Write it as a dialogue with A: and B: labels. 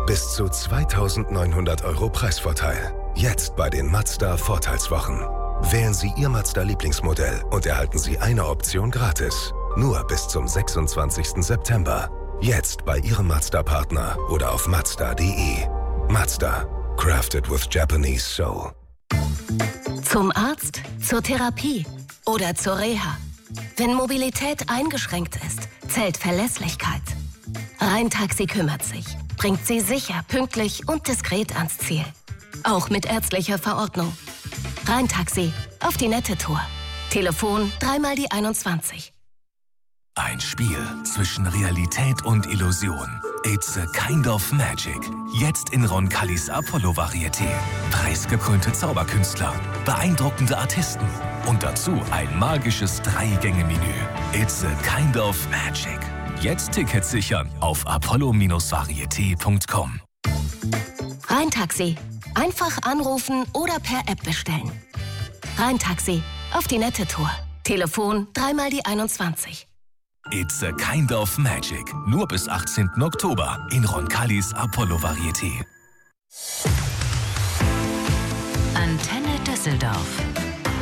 A: Bis zu 2.900 € Preisvorteil. Jetzt bei den Mazda Vorteilswochen. Wählen Sie Ihr Mazda-Lieblingsmodell und erhalten Sie eine Option gratis. Nur bis zum 26. September. Jetzt bei Ihrem Mazda-Partner oder auf Mazda.de. Mazda. Crafted with Japanese Soul.
B: Zum Arzt, zur Therapie oder zur Reha. Wenn Mobilität eingeschränkt ist, zählt Verlässlichkeit. Rhein-Taxi kümmert sich, bringt Sie sicher, pünktlich und diskret ans Ziel. Auch mit ärztlicher Verordnung. Rhein-Taxi, auf die nette Tour. Telefon 3x21.
C: Ein Spiel zwischen Realität und Illusion. It's a kind of magic. Jetzt in Roncalis Apollo-Varieté. Preisgekrönte Zauberkünstler, beeindruckende Artisten und dazu ein magisches 3-Gänge-Menü. It's a kind of magic. Jetzt Tickets sichern auf apollo-varieté.com.
B: Rhein-Taxi. Einfach anrufen oder per App bestellen. Rhein-Taxi, auf die nette Tour. Telefon 3x21.
C: It's a kind of magic. Nur bis 18. Oktober in Roncalis Apollo-Varieté.
D: Antenne Düsseldorf.